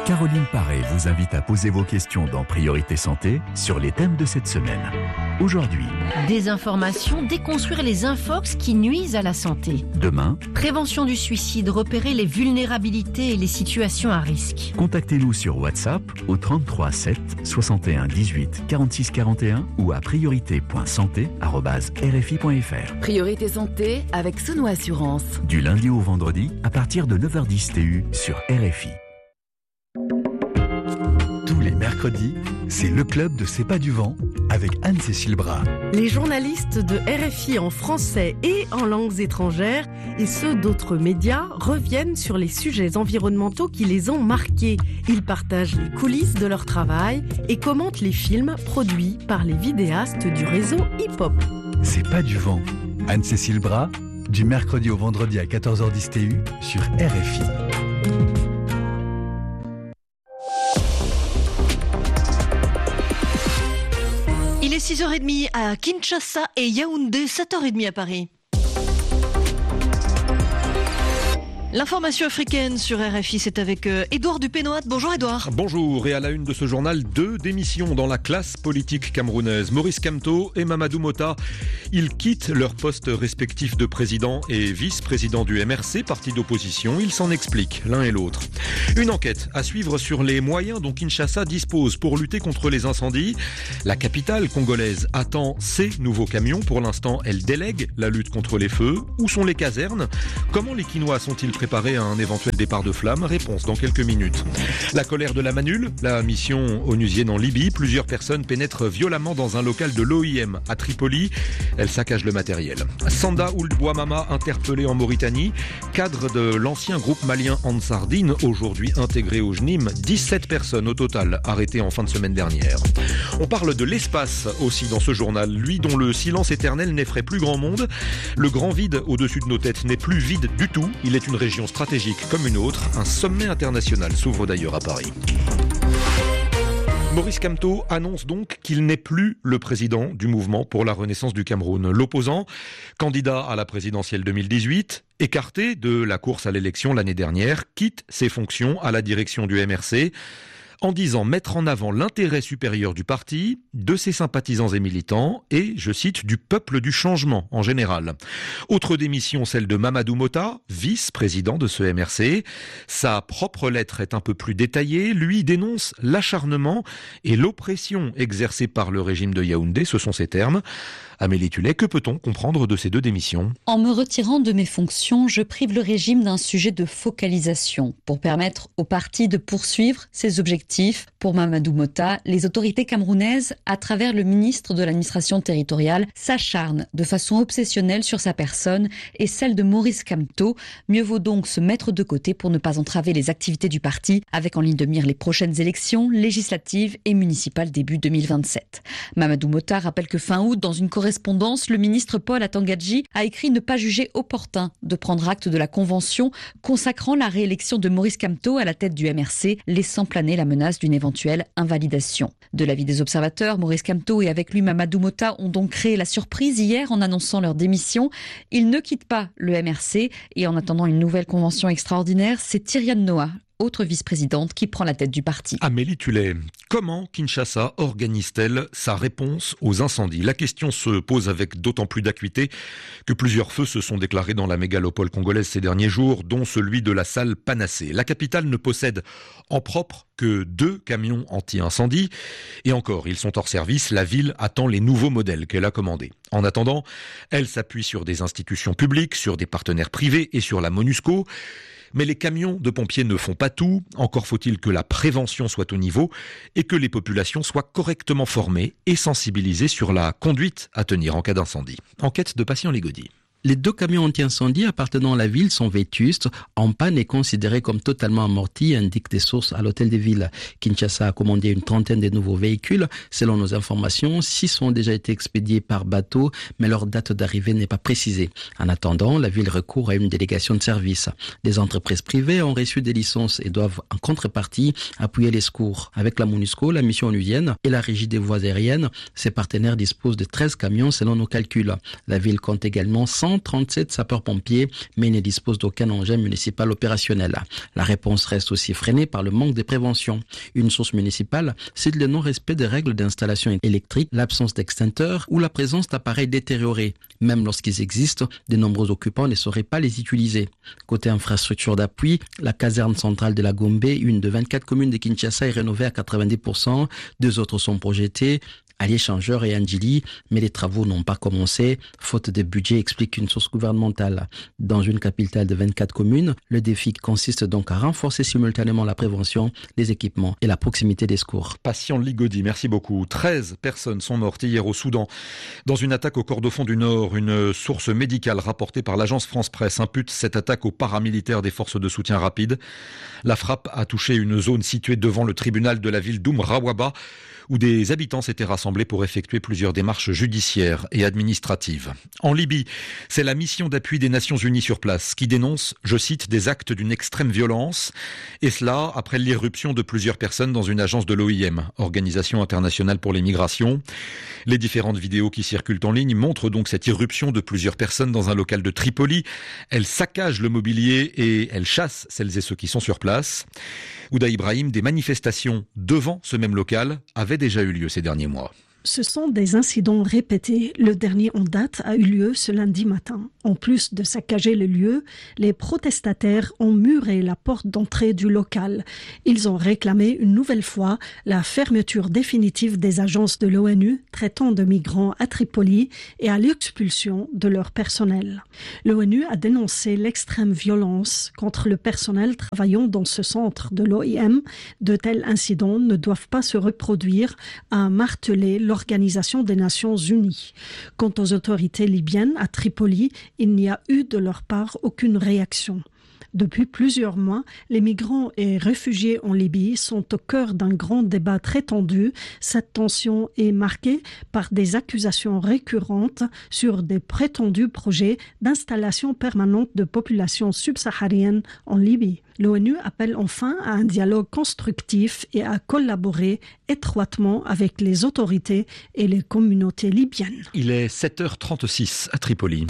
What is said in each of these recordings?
Caroline Paré vous invite à poser vos questions dans Priorité Santé sur les thèmes de cette semaine. Aujourd'hui, désinformation, déconstruire les infox qui nuisent à la santé. Demain, Prévention du suicide, repérer les vulnérabilités et les situations à risque. contactez-nous sur WhatsApp au 33 7 61 18 46 41 ou à priorité.santé@rfi.fr. Priorité Santé avec Sono Assurance. Du lundi au vendredi à partir de 9h10 TU sur RFI. Tous les mercredis, c'est le club de C'est pas du vent avec Anne-Cécile Bras. Les journalistes de RFI en français et en langues étrangères et ceux d'autres médias reviennent sur les sujets environnementaux qui les ont marqués. Ils partagent les coulisses de leur travail et commentent les films produits par les vidéastes du réseau hip-hop. C'est pas du vent. Anne-Cécile Bras, du mercredi au vendredi à 14h10 TU sur RFI. Il est 6h30 à Kinshasa et Yaoundé, 7h30 à Paris. L'information africaine sur RFI, c'est avec Édouard Dupénoat. Bonjour Édouard. Bonjour, et à la une de ce journal, 2 démissions dans la classe politique camerounaise. Maurice Kamto et Mamadou Mota, ils quittent leurs postes respectifs de président et vice-président du MRC, parti d'opposition. Ils s'en expliquent l'un et l'autre. Une enquête à suivre sur les moyens dont Kinshasa dispose pour lutter contre les incendies. La capitale congolaise attend ses nouveaux camions. Pour l'instant, elle délègue la lutte contre les feux. Où sont les casernes ? Comment les Quinois sont-ils préparés à un éventuel départ de flammes? Réponse dans quelques minutes. La colère de la Manul, la mission onusienne en Libye. Plusieurs personnes pénètrent violemment dans un local de l'OIM à Tripoli. Elles saccagent le matériel. Sanda Ould Bouamama, interpellé en Mauritanie. Cadre de l'ancien groupe malien Ansar Dine, aujourd'hui intégré au JNIM. 17 personnes au total arrêtées en fin de semaine dernière. On parle de l'espace aussi dans ce journal. Lui dont le silence éternel n'effraie plus grand monde. Le grand vide au-dessus de nos têtes n'est plus vide du tout. Il est une région stratégique comme une autre. Un sommet international s'ouvre d'ailleurs à Paris. Maurice Kamto annonce donc qu'il n'est plus le président du mouvement pour la renaissance du Cameroun. L'opposant, candidat à la présidentielle 2018, écarté de la course à l'élection l'année dernière, quitte ses fonctions à la direction du MRC en disant mettre en avant l'intérêt supérieur du parti, de ses sympathisants et militants et, je cite, du peuple du changement en général. Autre démission, celle de Mamadou Mota, vice-président de ce MRC. Sa propre lettre est un peu plus détaillée. Lui dénonce l'acharnement et l'oppression exercée par le régime de Yaoundé, ce sont ses termes. Amélie Tullet, que peut-on comprendre de ces 2 démissions ? En me retirant de mes fonctions, je prive le régime d'un sujet de focalisation pour permettre au parti de poursuivre ses objectifs. Pour Mamadou Mota, les autorités camerounaises, à travers le ministre de l'administration territoriale, s'acharnent de façon obsessionnelle sur sa personne et celle de Maurice Kamto. Mieux vaut donc se mettre de côté pour ne pas entraver les activités du parti, avec en ligne de mire les prochaines élections législatives et municipales début 2027. Mamadou Mota rappelle que fin août, dans une correspondance, le ministre Paul Atangadji a écrit ne pas juger opportun de prendre acte de la convention consacrant la réélection de Maurice Kamto à la tête du MRC, laissant planer la menace d'une éventuelle invalidation. De l'avis des observateurs, Maurice Kamto et avec lui Mamadou Mota ont donc créé la surprise hier en annonçant leur démission. Ils ne quittent pas le MRC et en attendant une nouvelle convention extraordinaire, c'est Tyriane Noah, autre vice-présidente, qui prend la tête du parti. Amélie Tullet, comment Kinshasa organise-t-elle sa réponse aux incendies ? La question se pose avec d'autant plus d'acuité que plusieurs feux se sont déclarés dans la mégalopole congolaise ces derniers jours, dont celui de la salle Panacée. La capitale ne possède en propre que 2 camions anti-incendie. Et encore, ils sont hors service. La ville attend les nouveaux modèles qu'elle a commandés. En attendant, elle s'appuie sur des institutions publiques, sur des partenaires privés et sur la MONUSCO. Mais les camions de pompiers ne font pas tout. Encore faut-il que la prévention soit au niveau et que les populations soient correctement formées et sensibilisées sur la conduite à tenir en cas d'incendie. Enquête de Patient Ligodi. Les 2 camions anti-incendie appartenant à la ville sont vétustes, en panne et considérés comme totalement amortis, indiquent des sources à l'hôtel de ville. Kinshasa a commandé une trentaine de nouveaux véhicules. Selon nos informations, 6 ont déjà été expédiés par bateau, mais leur date d'arrivée n'est pas précisée. En attendant, la ville recourt à une délégation de service. Des entreprises privées ont reçu des licences et doivent, en contrepartie, appuyer les secours. Avec la MONUSCO, la mission onusienne et la Régie des voies aériennes, ces partenaires disposent de 13 camions selon nos calculs. La ville compte également 100 137 sapeurs-pompiers, mais ne disposent d'aucun engin municipal opérationnel. La réponse reste aussi freinée par le manque de prévention. Une source municipale cite le non-respect des règles d'installation électrique, l'absence d'extincteurs ou la présence d'appareils détériorés. Même lorsqu'ils existent, de nombreux occupants ne sauraient pas les utiliser. Côté infrastructure d'appui, la caserne centrale de la Gombe, une de 24 communes de Kinshasa, est rénovée à 90%. 2 autres sont projetées, à l'échangeur et Andjili, mais les travaux n'ont pas commencé, faute de budget, explique une source gouvernementale. Dans une capitale de 24 communes, le défi consiste donc à renforcer simultanément la prévention, les équipements et la proximité des secours. Patient Ligodi, merci beaucoup. 13 personnes sont mortes hier au Soudan dans une attaque au Kordofan du Nord. Une source médicale rapportée par l'agence France-Presse impute cette attaque aux paramilitaires des forces de soutien rapide. La frappe a touché une zone située devant le tribunal de la ville d'Oumrawaba, où des habitants s'étaient rassemblés pour effectuer plusieurs démarches judiciaires et administratives. En Libye, c'est la mission d'appui des Nations Unies sur place qui dénonce, je cite, des actes d'une extrême violence, et cela après l'irruption de plusieurs personnes dans une agence de l'OIM, Organisation internationale pour les migrations. Les différentes vidéos qui circulent en ligne montrent donc cette irruption de plusieurs personnes dans un local de Tripoli. Elles saccagent le mobilier et elles chassent celles et ceux qui sont sur place. Ouda Ibrahim, des manifestations devant ce même local avaient déjà eu lieu ces derniers mois. Ce sont des incidents répétés. Le dernier en date a eu lieu ce lundi matin. En plus de saccager le lieu, les protestataires ont muré la porte d'entrée du local. Ils ont réclamé une nouvelle fois la fermeture définitive des agences de l'ONU traitant de migrants à Tripoli et à l'expulsion de leur personnel. L'ONU a dénoncé l'extrême violence contre le personnel travaillant dans ce centre de l'OIM. De tels incidents ne doivent pas se reproduire, a martelé l'Organisation des Nations Unies. Quant aux autorités libyennes à Tripoli, il n'y a eu de leur part aucune réaction. Depuis plusieurs mois, les migrants et réfugiés en Libye sont au cœur d'un grand débat très tendu. Cette tension est marquée par des accusations récurrentes sur des prétendus projets d'installation permanente de populations subsahariennes en Libye. L'ONU appelle enfin à un dialogue constructif et à collaborer étroitement avec les autorités et les communautés libyennes. Il est 7h36 à Tripoli.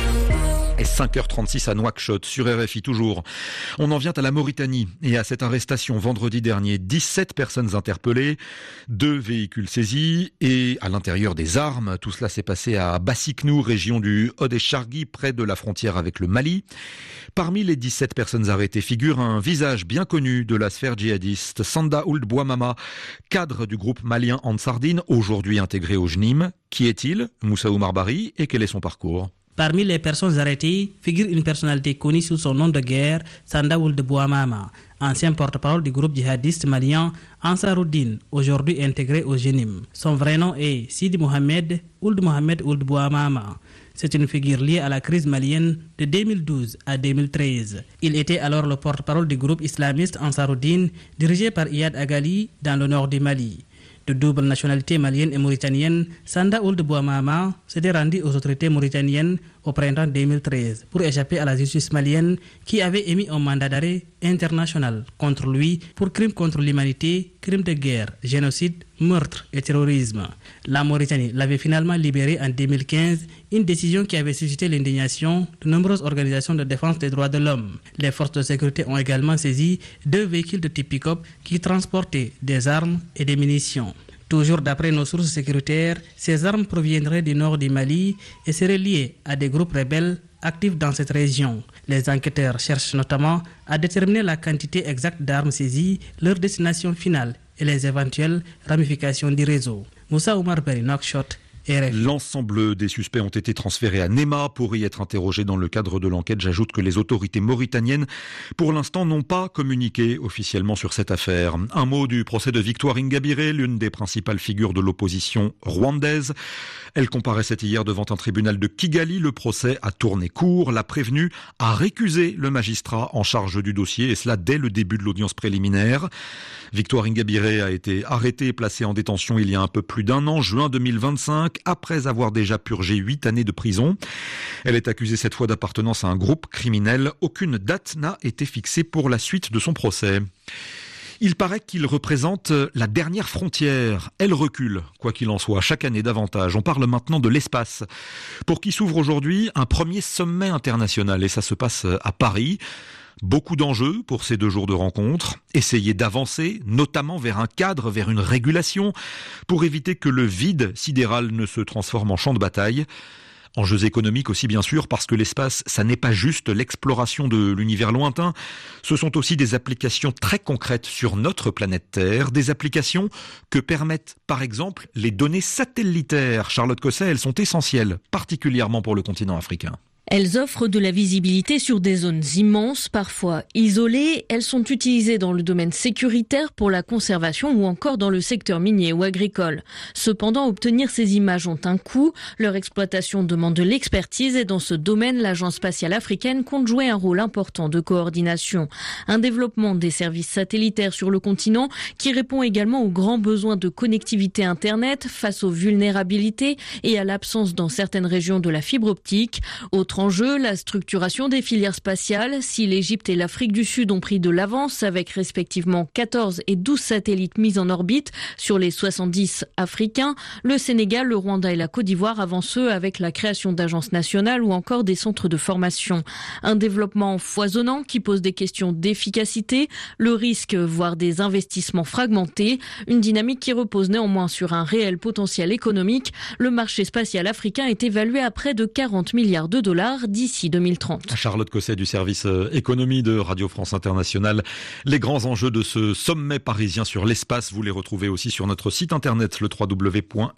Et 5h36 à Nouakchott, sur RFI toujours. On en vient à la Mauritanie et à cette arrestation vendredi dernier. 17 personnes interpellées, 2 véhicules saisis et à l'intérieur des armes. Tout cela s'est passé à Bassiknou, région du Haut-des-Chargui, près de la frontière avec le Mali. Parmi les 17 personnes arrêtées figure un visage bien connu de la sphère djihadiste, Sanda Ould Bouamama, cadre du groupe malien Ansardine, aujourd'hui intégré au JNIM. Qui est-il, Moussa Oumar Bari, et quel est son parcours ? Parmi les personnes arrêtées figure une personnalité connue sous son nom de guerre, Sanda Ould Bouamama, ancien porte-parole du groupe djihadiste malien Ansaruddin, aujourd'hui intégré au JNIM. Son vrai nom est Sidi Mohamed Ould Bouamama. C'est une figure liée à la crise malienne de 2012 à 2013. Il était alors le porte-parole du groupe islamiste Ansaruddin, dirigé par Iyad Agali dans le nord du Mali. De double nationalité malienne et mauritanienne, Sanda Ould Bouamama s'était rendu aux autorités mauritaniennes au printemps 2013 pour échapper à la justice malienne qui avait émis un mandat d'arrêt international contre lui pour crimes contre l'humanité, crimes de guerre, génocide, meurtre et terrorisme. La Mauritanie l'avait finalement libéré en 2015, une décision qui avait suscité l'indignation de nombreuses organisations de défense des droits de l'homme. Les forces de sécurité ont également saisi 2 véhicules de type pick-up qui transportaient des armes et des munitions. Toujours d'après nos sources sécuritaires, ces armes proviendraient du nord du Mali et seraient liées à des groupes rebelles actifs dans cette région. Les enquêteurs cherchent notamment à déterminer la quantité exacte d'armes saisies, leur destination finale et les éventuelles ramifications du réseau. Moussa Oumar Bari, Nouakchott. L'ensemble des suspects ont été transférés à Néma pour y être interrogés dans le cadre de l'enquête. J'ajoute que les autorités mauritaniennes, pour l'instant, n'ont pas communiqué officiellement sur cette affaire. Un mot du procès de Victoire Ingabire, l'une des principales figures de l'opposition rwandaise. Elle comparaissait hier devant un tribunal de Kigali. Le procès a tourné court. La prévenue a récusé le magistrat en charge du dossier, et cela dès le début de l'audience préliminaire. Victoire Ingabire a été arrêtée et placée en détention il y a un peu plus d'1 an, juin 2025, après avoir déjà purgé 8 années de prison. Elle est accusée cette fois d'appartenance à un groupe criminel. Aucune date n'a été fixée pour la suite de son procès. Il paraît qu'il représente la dernière frontière. Elle recule, quoi qu'il en soit, chaque année davantage. On parle maintenant de l'espace, pour qui s'ouvre aujourd'hui un premier sommet international, et ça se passe à Paris. Beaucoup d'enjeux pour ces 2 jours de rencontre. Essayer d'avancer, notamment vers un cadre, vers une régulation, pour éviter que le vide sidéral ne se transforme en champ de bataille. Enjeux économiques aussi, bien sûr, parce que l'espace, ça n'est pas juste l'exploration de l'univers lointain. Ce sont aussi des applications très concrètes sur notre planète Terre, des applications que permettent, par exemple, les données satellitaires. Charlotte Cosset, elles sont essentielles, particulièrement pour le continent africain. Elles offrent de la visibilité sur des zones immenses, parfois isolées. Elles sont utilisées dans le domaine sécuritaire pour la conservation ou encore dans le secteur minier ou agricole. Cependant, obtenir ces images ont un coût. Leur exploitation demande de l'expertise et dans ce domaine, l'Agence spatiale africaine compte jouer un rôle important de coordination. Un développement des services satellitaires sur le continent qui répond également aux grands besoins de connectivité Internet face aux vulnérabilités et à l'absence dans certaines régions de la fibre optique. Autre enjeu, la structuration des filières spatiales. Si l'Égypte et l'Afrique du Sud ont pris de l'avance avec respectivement 14 et 12 satellites mis en orbite sur les 70 africains, le Sénégal, le Rwanda et la Côte d'Ivoire avancent eux avec la création d'agences nationales ou encore des centres de formation. Un développement foisonnant qui pose des questions d'efficacité, le risque, voire des investissements fragmentés, une dynamique qui repose néanmoins sur un réel potentiel économique. Le marché spatial africain est évalué à près de 40 milliards de dollars d'ici 2030. Charlotte Cosset du service économie de Radio France Internationale. Les grands enjeux de ce sommet parisien sur l'espace, vous les retrouvez aussi sur notre site internet, le www.rfi.fr.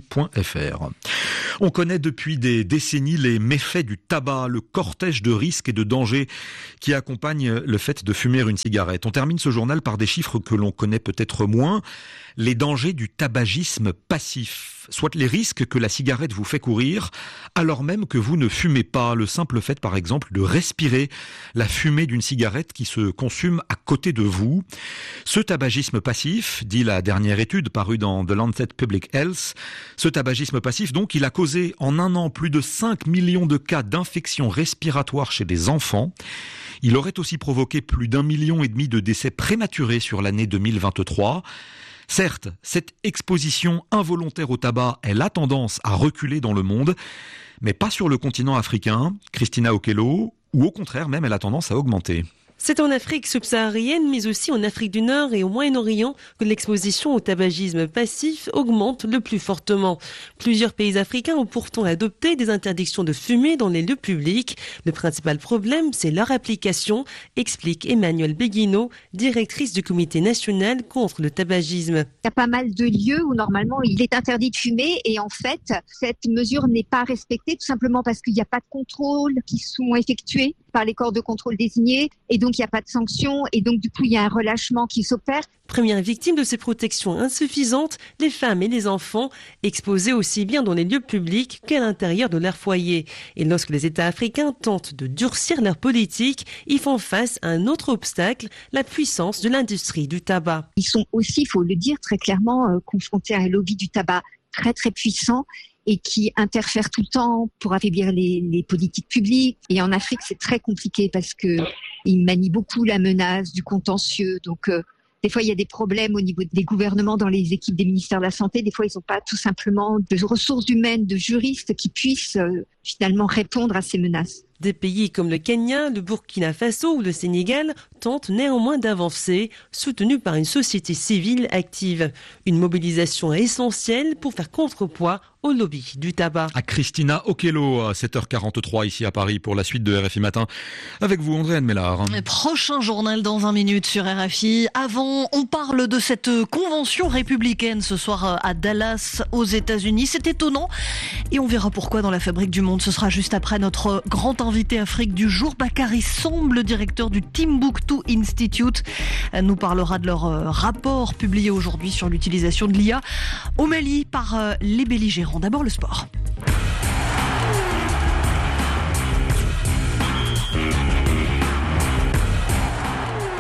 On connaît depuis des décennies les méfaits du tabac, le cortège de risques et de dangers qui accompagne le fait de fumer une cigarette. On termine ce journal par des chiffres que l'on connaît peut-être moins. Les dangers du tabagisme passif, soit les risques que la cigarette vous fait courir alors même que vous ne fumez pas. Le simple fait, par exemple, de respirer la fumée d'une cigarette qui se consume à côté de vous. Ce tabagisme passif, dit la dernière étude parue dans The Lancet Public Health, ce tabagisme passif, donc, il a causé en un an plus de 5 millions de cas d'infections respiratoires chez des enfants. Il aurait aussi provoqué plus d'1,5 million de décès prématurés sur l'année 2023. Certes, cette exposition involontaire au tabac, elle a tendance à reculer dans le monde, mais pas sur le continent africain, Christina Okello, ou au contraire même, elle a tendance à augmenter. C'est en Afrique subsaharienne, mais aussi en Afrique du Nord et au Moyen-Orient que l'exposition au tabagisme passif augmente le plus fortement. Plusieurs pays africains ont pourtant adopté des interdictions de fumer dans les lieux publics. Le principal problème, c'est leur application, explique Emmanuelle Béguineau, directrice du Comité national contre le tabagisme. Il y a pas mal de lieux où normalement il est interdit de fumer et en fait, cette mesure n'est pas respectée tout simplement parce qu'il n'y a pas de contrôles qui sont effectués par les corps de contrôle désignés et donc il n'y a pas de sanctions et donc du coup il y a un relâchement qui s'opère. Première victime de ces protections insuffisantes, les femmes et les enfants, exposés aussi bien dans les lieux publics qu'à l'intérieur de leur foyer. Et lorsque les États africains tentent de durcir leur politique, ils font face à un autre obstacle, la puissance de l'industrie du tabac. Ils sont aussi, il faut le dire très clairement, confrontés à un lobby du tabac très très puissant et qui interfèrent tout le temps pour affaiblir les politiques publiques. Et en Afrique, c'est très compliqué parce que ils manient beaucoup la menace du contentieux. Donc, des fois, il y a des problèmes au niveau des gouvernements dans les équipes des ministères de la Santé. Des fois, ils n'ont pas tout simplement de ressources humaines, de juristes qui puissent finalement répondre à ces menaces. Des pays comme le Kenya, le Burkina Faso ou le Sénégal tentent néanmoins d'avancer, soutenus par une société civile active. Une mobilisation essentielle pour faire contrepoids au lobby du tabac. À Christina Okello, à 7h43 ici à Paris pour la suite de RFI Matin. Avec vous, Andréane Mélard. Prochain journal dans 20 minutes sur RFI. Avant, on parle de cette convention républicaine ce soir à Dallas, aux États-Unis. C'est étonnant et on verra pourquoi dans la Fabrique du Monde. Ce sera juste après notre grand invité Afrique du jour. Bakary Somb, le directeur du Timbuktu Institute, nous parlera de leur rapport publié aujourd'hui sur l'utilisation de l'IA au Mali par les belligérants. D'abord le sport.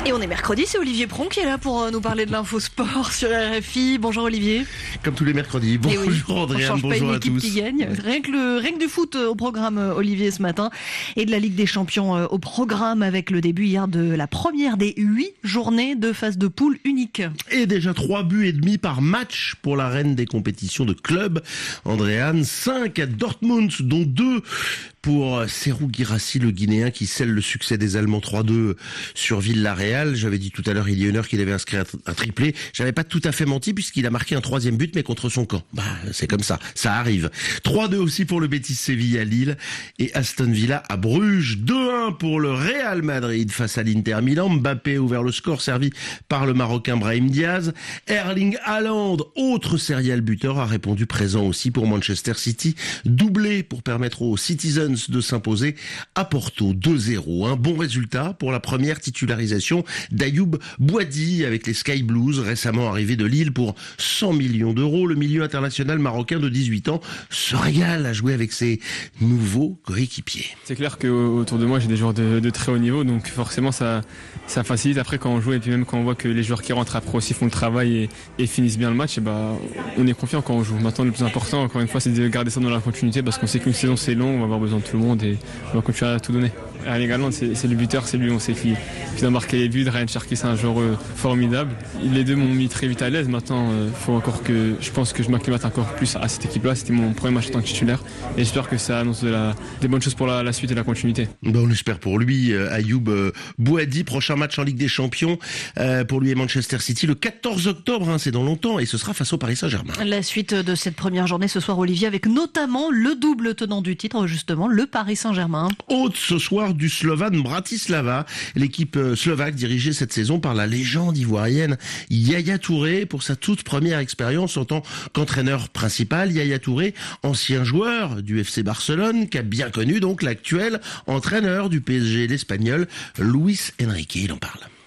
Et on est mercredi, c'est Olivier Pron qui est là pour nous parler de l'info sport sur RFI. Bonjour Olivier. Comme tous les mercredis. Bonjour Andréane, bonjour à tous. Qui gagne. Rien que du foot au programme, Olivier, ce matin, et de la Ligue des Champions au programme, avec le début hier de la première des 8 journées de phase de poule unique. Et déjà 3 buts et demi par match pour la reine des compétitions de club, Andréane. 5 à Dortmund, dont 2 pour Serhou Guirassy, le Guinéen, qui scelle le succès des Allemands 3-2 sur Villarreal. J'avais dit tout à l'heure, il y a une heure, qu'il avait inscrit un triplé. J'avais pas tout à fait menti, puisqu'il a marqué un 3e but, mais contre son camp. C'est comme ça arrive. 3-2 aussi pour le Betis Séville à Lille et Aston Villa à Bruges. 2-1 pour le Real Madrid face à l'Inter Milan. Mbappé a ouvert le score, servi par le Marocain Brahim Diaz. Erling Haaland, autre serial buteur, a répondu présent aussi pour Manchester City. Doublé pour permettre aux Citizens de s'imposer à Porto 2-0. Un bon résultat pour la première titularisation d'Ayoub Boadi avec les Sky Blues, récemment arrivé de Lille pour 100 millions d'euros. Le milieu international marocain de 18 ans se régale à jouer avec ses nouveaux coéquipiers. C'est clair qu'autour de moi j'ai des joueurs de très haut niveau, donc forcément ça facilite après quand on joue, et puis même quand on voit que les joueurs qui rentrent après aussi font le travail et finissent bien le match, et on est confiant quand on joue. Maintenant, le plus important, encore une fois, c'est de garder ça dans la continuité, parce qu'on sait qu'une saison c'est long, on va avoir besoin de tout le monde et on va continuer à tout donner. Erling Haaland, c'est le buteur, c'est lui, on sait qu'il a marqué les buts. Ryan Cherki, c'est un joueur formidable. Les deux m'ont mis très vite à l'aise. Maintenant, faut encore que je pense que je m'acclimate encore plus à cette équipe-là. C'était mon premier match en tant que titulaire, et j'espère que ça annonce des bonnes choses pour la suite et la continuité. On l'espère pour lui. Ayoub Boadi, prochain match en Ligue des Champions pour lui et Manchester City le 14 octobre, c'est dans longtemps, et ce sera face au Paris Saint-Germain. La suite de cette première journée ce soir, Olivier, avec notamment le double tenant du titre, justement, le Paris Saint-Germain. Hôte ce soir du Slovan Bratislava, l'équipe slovaque dirigée cette saison par la légende ivoirienne Yaya Touré pour sa toute première expérience en tant qu'entraîneur principal. Yaya Touré, ancien joueur du FC Barcelone, qui a bien connu donc l'actuel entraîneur du PSG, l'Espagnol Luis Enrique. Il en parle.